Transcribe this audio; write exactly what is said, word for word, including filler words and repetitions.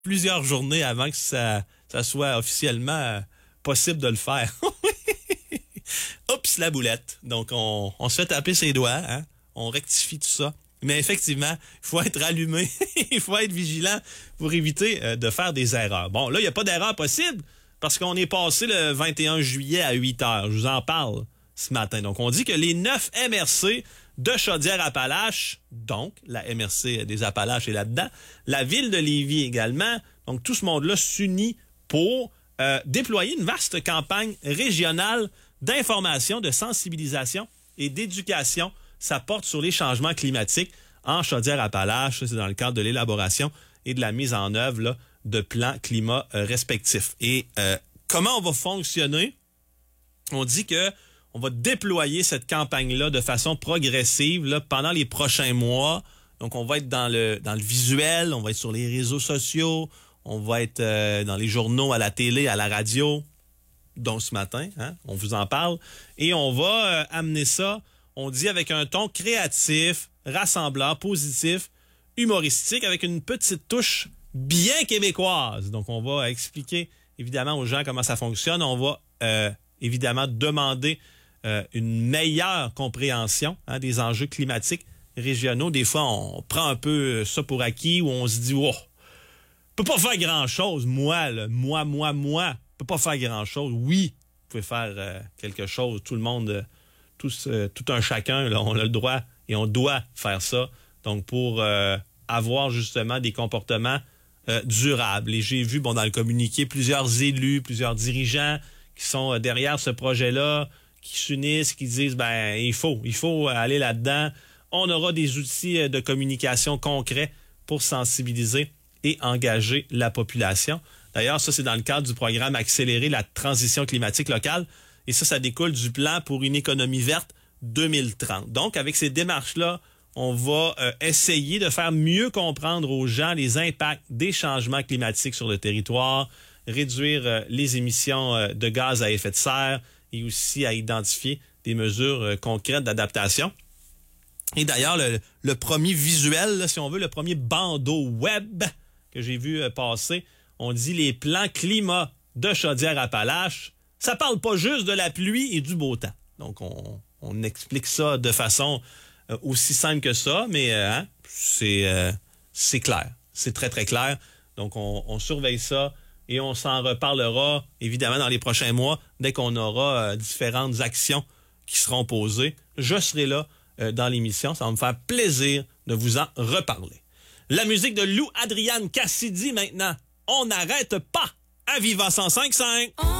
plusieurs journées avant que ça, ça soit officiellement euh, possible de le faire. Oups, la boulette. Donc, on, on se fait taper ses doigts, hein? On rectifie tout ça. Mais effectivement, il faut être allumé, il faut être vigilant pour éviter euh, de faire des erreurs. Bon, là, il n'y a pas d'erreur possible parce qu'on est passé le vingt et un juillet à huit heures. Je vous en parle ce matin. Donc, on dit que les neuf M R C de Chaudière-Appalaches, donc la M R C des Appalaches est là-dedans, la ville de Lévis également, donc tout ce monde-là s'unit pour euh, déployer une vaste campagne régionale d'information, de sensibilisation et d'éducation. Ça porte sur les changements climatiques en Chaudière-Appalaches. C'est dans le cadre de l'élaboration et de la mise en œuvre là, de plans climat euh, respectifs. Et euh, comment on va fonctionner? On dit que on va déployer cette campagne-là de façon progressive là, pendant les prochains mois. Donc, on va être dans le dans le visuel, on va être sur les réseaux sociaux, on va être euh, dans les journaux, à la télé, à la radio, dont ce matin, hein, on vous en parle. Et on va euh, amener ça, on dit, avec un ton créatif, rassembleur, positif, humoristique, avec une petite touche bien québécoise. Donc, on va expliquer, évidemment, aux gens comment ça fonctionne. On va, euh, évidemment, demander euh, une meilleure compréhension hein, des enjeux climatiques régionaux. Des fois, on prend un peu ça pour acquis ou on se dit, oh, je peux pas faire grand-chose, moi, là, moi, moi, moi, je peux pas faire grand-chose. Oui, vous pouvez faire euh, quelque chose. Tout le monde, euh, tous, euh, tout un chacun, là, on a le droit et on doit faire ça. Donc, pour euh, avoir justement des comportements euh, durables. Et j'ai vu, bon, dans le communiqué, plusieurs élus, plusieurs dirigeants qui sont euh, derrière ce projet-là, qui s'unissent, qui disent, ben, il faut, il faut aller là-dedans. On aura des outils de communication concrets pour sensibiliser et engager la population. D'ailleurs, ça, c'est dans le cadre du programme Accélérer la transition climatique locale. Et ça, ça découle du plan pour une économie verte deux mille trente. Donc, avec ces démarches-là, on va euh, essayer de faire mieux comprendre aux gens les impacts des changements climatiques sur le territoire, réduire euh, les émissions euh, de gaz à effet de serre et aussi à identifier des mesures euh, concrètes d'adaptation. Et d'ailleurs, le, le premier visuel, là, si on veut, le premier bandeau web que j'ai vu euh, passer, on dit les plans climat de Chaudière-Appalaches. Ça parle pas juste de la pluie et du beau temps. Donc, on, on explique ça de façon euh, aussi simple que ça, mais euh, hein, c'est, euh, c'est clair. C'est très, très clair. Donc, on, on surveille ça et on s'en reparlera, évidemment, dans les prochains mois, dès qu'on aura euh, différentes actions qui seront posées. Je serai là euh, dans l'émission. Ça va me faire plaisir de vous en reparler. La musique de Lou Adrienne Cassidy maintenant. On n'arrête pas à Viva cent cinq virgule cinq.